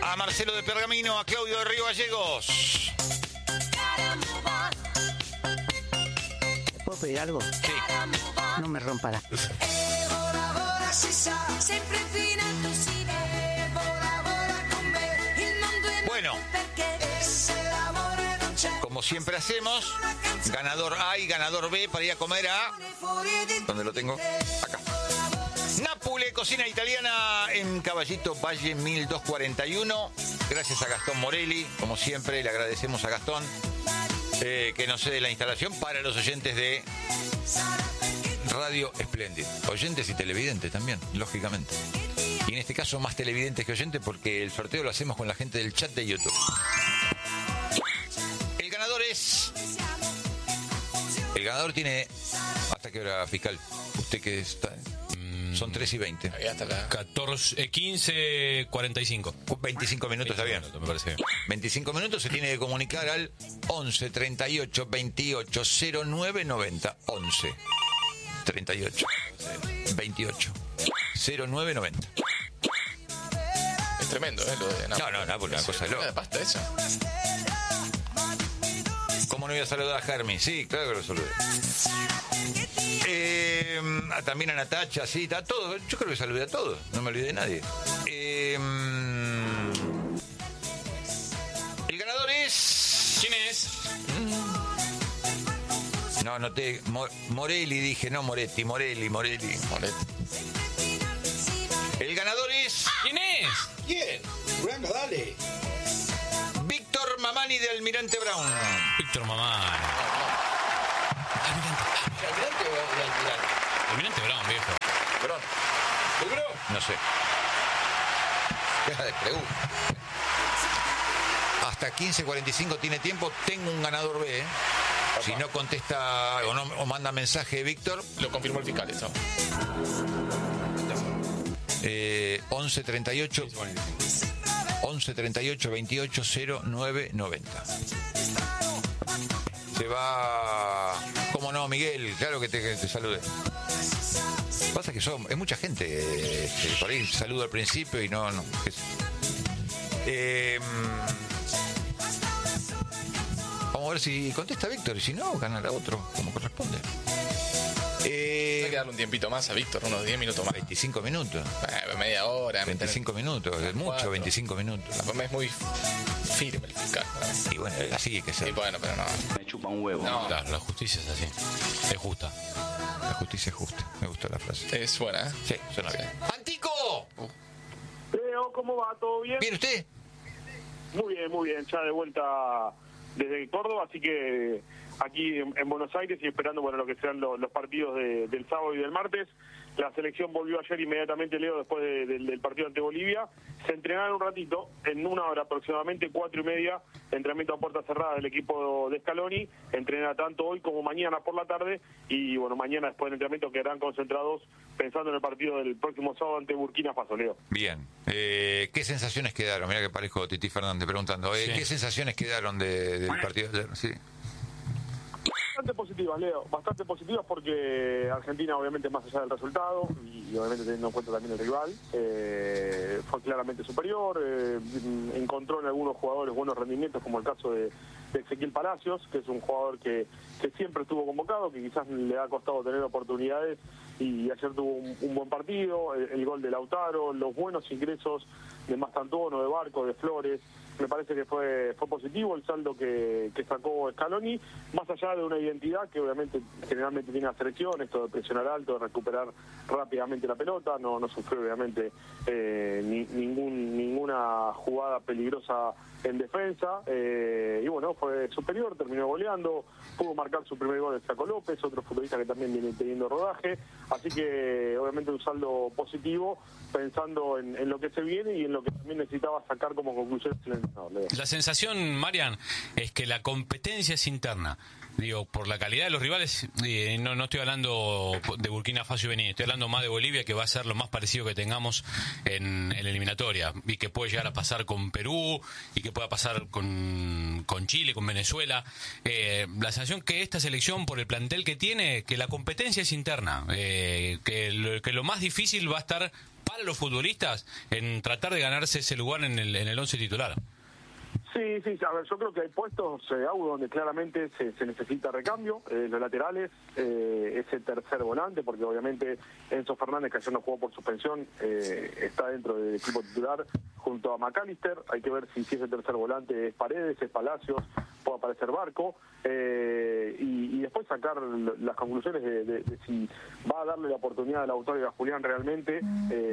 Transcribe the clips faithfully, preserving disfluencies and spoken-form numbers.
a Marcelo de Pergamino, a Claudio de Río Gallegos. ¿Puedo pedir algo? Sí. No me rompa la... Bueno, como siempre hacemos, ganador A y ganador B para ir a comer a... ¿Dónde lo tengo? Acá. Nápole, cocina italiana en Caballito Valle mil doscientos cuarenta y uno. Gracias a Gastón Morelli, como siempre, le agradecemos a Gastón eh, que nos cede la instalación para los oyentes de Radio Splendid. Oyentes y televidentes también, lógicamente. Y en este caso más televidentes que oyentes porque el sorteo lo hacemos con la gente del chat de YouTube. El ganador es... El ganador tiene... ¿Hasta qué hora, fiscal? Usted que está... Son tres y veinte. Ahí hasta acá. catorce, quince, cuarenta y cinco. veinticinco minutos, está bien. Minutos, me parece. veinticinco minutos, se tiene que comunicar al once treinta y ocho veintiocho cero nueve noventa. once treinta y ocho veintiocho cero nueve noventa. Es tremendo, ¿eh? Lo de Nápoles. No, no, Nápoles, una cosa de loco. ¿De pasta esa? ¿Cómo no voy a saludar a Germi? Sí, claro que lo saludé. Eh, también a Natacha, sí, a todos. Yo creo que saludé a todos, no me olvidé de nadie. Eh, el ganador es... ¿Quién es? No, no te... Morelli dije, no Moretti, Morelli, Morelli. Moretti. El ganador es... ¿Quién es? ¿Quién? Venga, dale. Víctor Mamani de Almirante Brown. Víctor Mamán. Almirante. ¿Almirante o Almirante? Almirante Brown, viejo. Perón. ¿El bro? No sé. Deja de preguntar. Hasta quince cuarenta y cinco tiene tiempo. Tengo un ganador B, ¿eh? Si no contesta o, no, o manda mensaje Víctor. Lo confirmó el fiscal, eso. Eh, once treinta y ocho once treinta y ocho veintiocho cero nueve noventa. Se va... ¿Cómo no, Miguel? Claro que te, que te salude. Pasa que son, es mucha gente. Eh, por ahí saludo al principio y no... no es, eh, vamos a ver si contesta Víctor y si no, ganará otro, como corresponde. Eh, Hay que darle un tiempito más a Víctor, unos diez minutos más. veinticinco minutos. Eh, media hora. veinticinco minutos, es mucho, cuatro. veinticinco minutos. La forma es muy firme el fiscal. Y bueno, así hay que ser. Y bueno, pero no. Me chupa un huevo. No, Claro, la justicia es así. Es justa. La justicia es justa. Me gustó la frase. es buena, ¿eh? Sí, suena bien. ¡Antico! Leo, ¿cómo va? ¿Todo bien? ¿Bien usted? Muy bien, muy bien. Ya de vuelta desde Córdoba, así que aquí en, en Buenos Aires y esperando bueno lo que sean los, los partidos de, del sábado y del martes. La selección volvió ayer inmediatamente, Leo, después de, de, del partido ante Bolivia. Se entrenaron un ratito, en una hora aproximadamente, cuatro y media, entrenamiento a puerta cerrada del equipo de Scaloni. Entrena tanto hoy como mañana por la tarde. Y bueno, mañana después del entrenamiento quedarán concentrados pensando en el partido del próximo sábado ante Burkina Faso, Leo. Bien. Eh, ¿Qué sensaciones quedaron? Mira que parezco Titi Fernández preguntando. Eh, Sí. ¿Qué sensaciones quedaron de, del partido de ayer? Sí. Bastante positivas, Leo, bastante positivas porque Argentina, obviamente, más allá del resultado y, y obviamente teniendo en cuenta también el rival, eh, fue claramente superior, eh, encontró en algunos jugadores buenos rendimientos, como el caso de, de Ezequiel Palacios, que es un jugador que, que siempre estuvo convocado, que quizás le ha costado tener oportunidades y ayer tuvo un, un buen partido, el, el gol de Lautaro, los buenos ingresos de Mastantuono, de Barco, de Flores. Me parece que fue fue positivo el saldo que, que sacó Scaloni, más allá de una identidad que obviamente generalmente tiene la selección, esto de presionar alto, de recuperar rápidamente la pelota, no no sufrió obviamente eh, ni, ningún ninguna jugada peligrosa en defensa, eh, y bueno, fue superior, terminó goleando, pudo marcar su primer gol de Flaco López, otro futbolista que también viene teniendo rodaje, así que obviamente un saldo positivo, pensando en, en lo que se viene y en lo que también necesitaba sacar como conclusión el entrenador, Leo. La sensación, Marian, es que la competencia es interna. Digo, por la calidad de los rivales, eh, no, no estoy hablando de Burkina Faso y Benín, estoy hablando más de Bolivia, que va a ser lo más parecido que tengamos en, en la eliminatoria, y que puede llegar a pasar con Perú, y que pueda pasar con, con Chile, con Venezuela. Eh, la sensación que esta selección, por el plantel que tiene, que la competencia es interna, eh, que, lo, que lo más difícil va a estar para los futbolistas en tratar de ganarse ese lugar en el en el once titular. Sí, sí, a ver, yo creo que hay puestos, eh, Audo, donde claramente se, se necesita recambio, eh, los laterales, eh, ese tercer volante, porque obviamente Enzo Fernández, que ayer no jugó por suspensión, eh, está dentro del equipo titular junto a McAllister. Hay que ver si, si ese tercer volante es Paredes, es Palacios, puede aparecer Barco, eh, y, y después sacar las conclusiones de, de, de si va a darle la oportunidad a Lautaro y a Julián realmente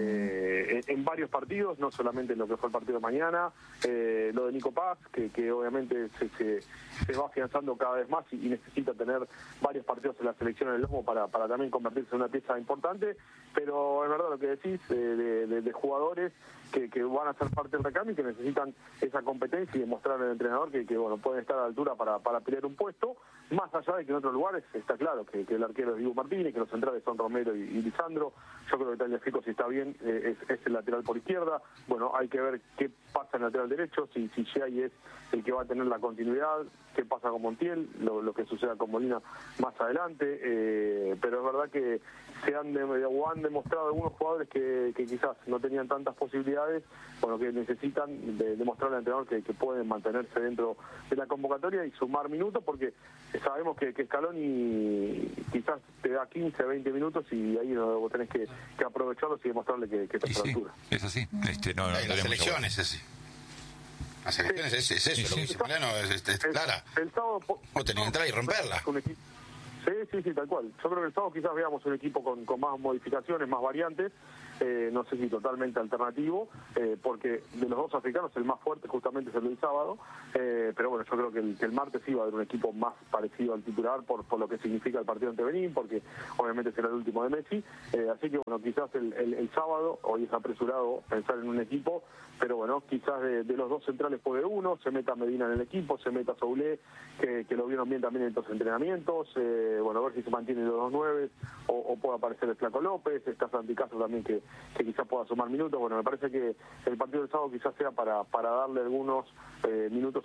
eh, en, en varios partidos, no solamente en lo que fue el partido de mañana, eh, lo de Nico Paz, que, que obviamente se, se, se va afianzando cada vez más y, y necesita tener varios partidos en la selección en el lomo para, para también convertirse en una pieza importante, pero es verdad lo que decís, eh, de, de, de jugadores que, que van a ser parte del recambio y que necesitan esa competencia y demostrar al entrenador que, que bueno, pueden estar a la altura para, para pelear un puesto, más allá de que en otros lugares está claro que, que el arquero es Diego Martínez, que los centrales son Romero y, y Lisandro. Yo creo que Tagliafico, si está bien, eh, es, es el lateral por izquierda. Bueno, hay que ver qué pasa en el lateral derecho, si, si Giai es el que va a tener la continuidad, qué pasa con Montiel, lo, lo que suceda con Molina más adelante, eh, pero es verdad que se han, de, o han demostrado algunos jugadores que, que quizás no tenían tantas posibilidades, bueno, que necesitan de, demostrar al entrenador que, que pueden mantenerse dentro de la convocatoria y sumar minutos, porque sabemos que, que Scaloni quizás te da quince, veinte minutos y ahí no, vos tenés que, que aprovecharlos y demostrarle que, que estás a la altura. Es así. Este, no, no, la selección es así. Las selecciones es, es eso, sí, lo que dice Mariano es, es, es clara. El, el sábado, o tenés que entrar y romperla. Sí, sí, sí, tal cual. Yo creo que el sábado quizás veamos un equipo con, con más modificaciones, más variantes, eh, no sé si totalmente alternativo, eh, porque de los dos africanos el más fuerte justamente es el del sábado, eh, pero bueno, yo creo que el, que el martes iba a haber un equipo más parecido al titular por, por lo que significa el partido ante Benín, porque obviamente será el último de Messi, eh, así que bueno, quizás el, el, el sábado, hoy es apresurado pensar en un equipo, pero bueno, quizás de, de los dos centrales puede uno, se meta Medina en el equipo, se meta Soulé, que, que lo vieron bien también en estos entrenamientos, eh, bueno, a ver si se mantienen los dos nueve, o, o puede aparecer el Flaco López, está Santi Castro también que, que quizás pueda sumar minutos. Bueno, me parece que el partido del sábado quizás sea para, para darle algunos eh, minutos